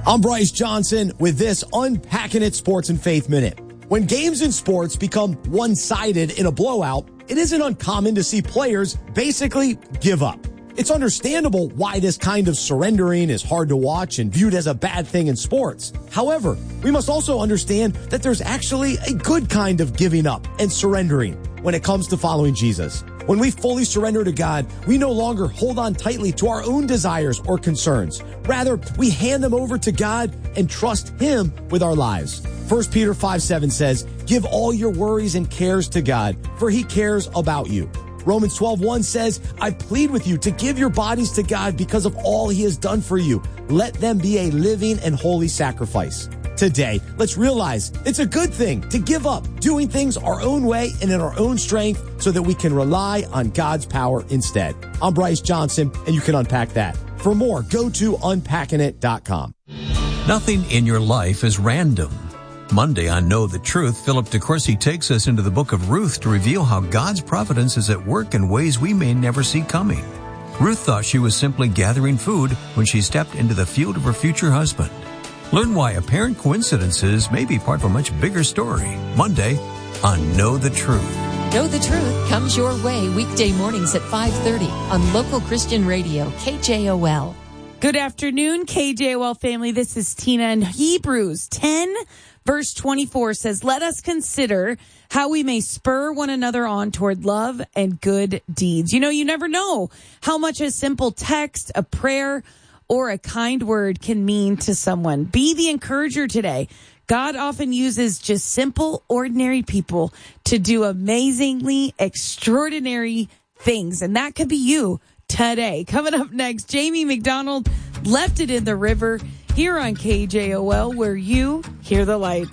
I'm Bryce Johnson with this Unpacking It Sports and Faith Minute. When games in sports become one-sided in a blowout, it isn't uncommon to see players basically give up. It's understandable why this kind of surrendering is hard to watch and viewed as a bad thing in sports. However, we must also understand that there's actually a good kind of giving up and surrendering when it comes to following Jesus. When we fully surrender to God, we no longer hold on tightly to our own desires or concerns. Rather, we hand them over to God and trust Him with our lives. 1 Peter 5:7 says, "Give all your worries and cares to God, for He cares about you." Romans 12:1 says, "I plead with you to give your bodies to God because of all He has done for you. Let them be a living and holy sacrifice." Today, let's realize it's a good thing to give up doing things our own way and in our own strength so that we can rely on God's power instead. I'm Bryce Johnson, and you can unpack that. For more, go to unpackingit.com. Nothing in your life is random. Monday on Know the Truth, Philip DeCourcy takes us into the book of Ruth to reveal how God's providence is at work in ways we may never see coming. Ruth thought she was simply gathering food when she stepped into the field of her future husband. Learn why apparent coincidences may be part of a much bigger story. Monday on Know the Truth. Know the Truth comes your way weekday mornings at 5:30 on local Christian radio, KJOL. Good afternoon, KJOL family. This is Tina, and Hebrews 10, verse 24 says, "Let us consider how we may spur one another on toward love and good deeds." You know, you never know how much a simple text, a prayer, or a kind word can mean to someone. Be the encourager today. God often uses just simple, ordinary people to do amazingly extraordinary things, and that could be you today. Coming up next, Jamie McDonald, Left It in the River, here on KJOL, where you hear the light.